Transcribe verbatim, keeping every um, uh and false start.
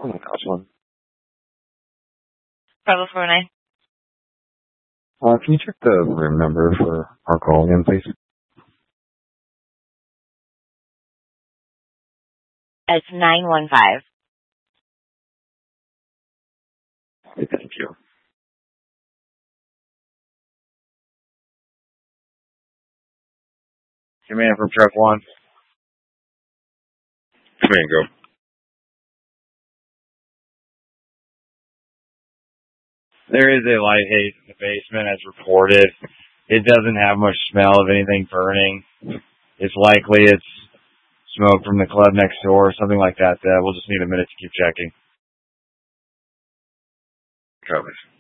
That's one. Bravo four nine. Uh, can you check the room number for our call again, please? It's nine one five. Okay, thank you. Command from truck one. Command, go. There is a light haze in the basement as reported. It doesn't have much smell of anything burning. It's likely it's smoke from the club next door or something like that. Uh, we'll just need a minute to keep checking. Covers.